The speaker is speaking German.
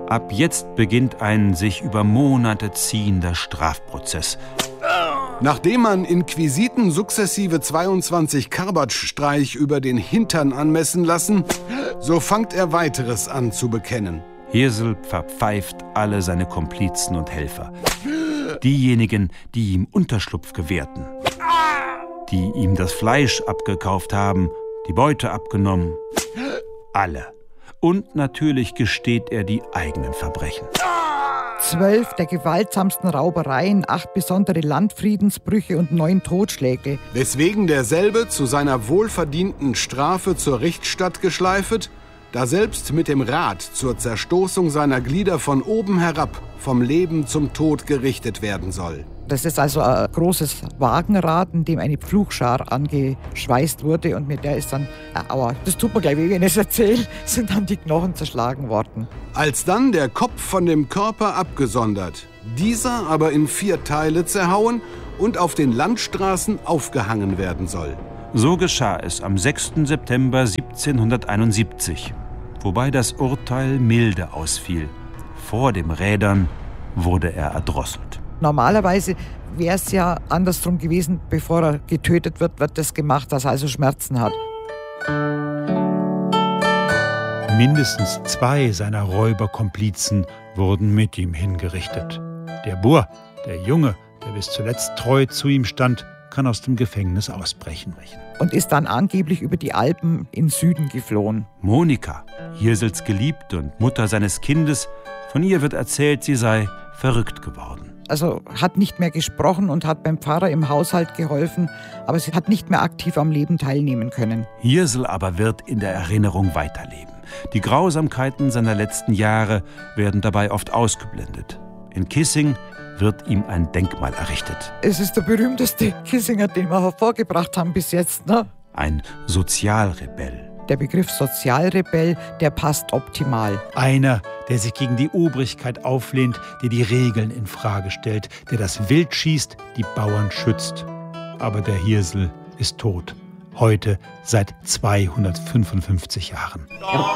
Ab jetzt beginnt ein sich über Monate ziehender Strafprozess. Nachdem man Inquisiten sukzessive 22 Karbatschstreich über den Hintern anmessen lassen, so fangt er weiteres an zu bekennen. Hirsel verpfeift alle seine Komplizen und Helfer. Diejenigen, die ihm Unterschlupf gewährten, die ihm das Fleisch abgekauft haben, die Beute abgenommen. Alle. Und natürlich gesteht er die eigenen Verbrechen. 12 der gewaltsamsten Raubereien, 8 besondere Landfriedensbrüche und 9 Totschläge. Weswegen derselbe zu seiner wohlverdienten Strafe zur Richtstatt geschleifet, daselbst mit dem Rad zur Zerstoßung seiner Glieder von oben herab vom Leben zum Tod gerichtet werden soll. Das ist also ein großes Wagenrad, in dem eine Pflugschar angeschweißt wurde und mit der ist dann, aber das tut mir gleich weh, wenn ich es erzähle, sind dann die Knochen zerschlagen worden. Als dann der Kopf von dem Körper abgesondert, dieser aber in 4 Teile zerhauen und auf den Landstraßen aufgehangen werden soll. So geschah es am 6. September 1771, wobei das Urteil milde ausfiel. Vor dem Rädern wurde er erdrosselt. Normalerweise wäre es ja andersrum gewesen, bevor er getötet wird, wird das gemacht, dass er also Schmerzen hat. Mindestens 2 seiner Räuberkomplizen wurden mit ihm hingerichtet. Der Bur, der Junge, der bis zuletzt treu zu ihm stand, kann aus dem Gefängnis ausbrechen. Und ist dann angeblich über die Alpen in Süden geflohen. Monika, Hirsels Geliebte und Mutter seines Kindes, von ihr wird erzählt, sie sei verrückt geworden. Also hat nicht mehr gesprochen und hat beim Pfarrer im Haushalt geholfen, aber sie hat nicht mehr aktiv am Leben teilnehmen können. Hirsel aber wird in der Erinnerung weiterleben. Die Grausamkeiten seiner letzten Jahre werden dabei oft ausgeblendet. In Kissing wird ihm ein Denkmal errichtet. Es ist der berühmteste Kissinger, den wir hervorgebracht haben bis jetzt, ne? Ein Sozialrebell. Der Begriff Sozialrebell, der passt optimal. Einer, der sich gegen die Obrigkeit auflehnt, der die Regeln in Frage stellt, der das Wild schießt, die Bauern schützt. Aber der Hirsel ist tot. Heute seit 255 Jahren.